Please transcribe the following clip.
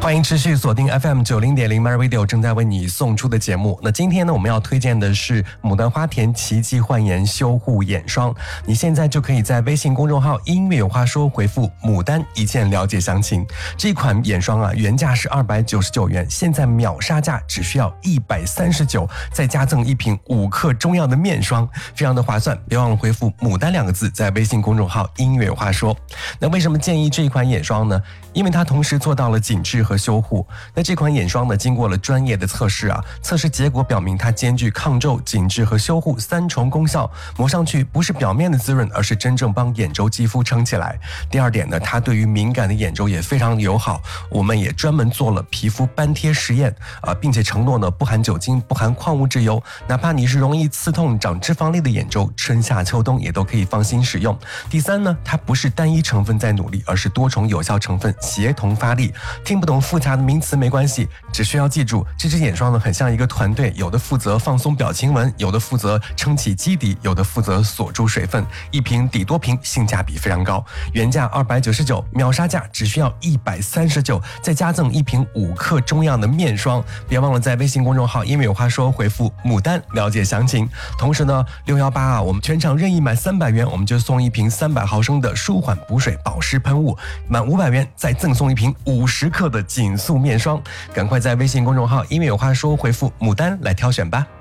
欢迎持续锁定 FM90.0 MyRadio 正在为你送出的节目。那今天呢，我们要推荐的是牡丹花田奇迹焕颜修护眼霜。你现在就可以在微信公众号音乐有话说回复牡丹一键了解详情。这款眼霜啊，原价是299元，现在秒杀价只需要139，再加赠一瓶5克中药的面霜，非常的划算。别忘了回复牡丹2个字，在微信公众号音乐有话说。那为什么建议这一款眼霜呢？因为它同时做到了紧致和修护。那这款眼霜呢，经过了专业的测试啊，测试结果表明它兼具抗皱、紧致和修护3重功效，抹上去不是表面的滋润，而是真正帮眼周肌肤撑起来。第二点呢，它对于敏感的眼周也非常友好，我们也专门做了皮肤斑贴实验并且承诺呢不含酒精、不含矿物质油，哪怕你是容易刺痛、长脂肪粒的眼周，春夏秋冬也都可以放心使用。第三呢，它不是单一成分在努力，而是多重有效成分协同发力。听不懂复杂的名词没关系，只需要记住，这支眼霜呢很像一个团队，有的负责放松表情纹，有的负责撑起基底，有的负责锁住水分，一瓶抵多瓶，性价比非常高。原价299，秒杀价只需要139，再加赠一瓶5克中样的面霜。别忘了在微信公众号音乐有话说回复牡丹了解详情。同时呢618我们全场任意买300元，我们就送一瓶300毫升的舒缓补水保湿喷雾，满500元再赠送一瓶50克的紧速面霜。赶快在微信公众号音乐有话说回复牡丹来挑选吧。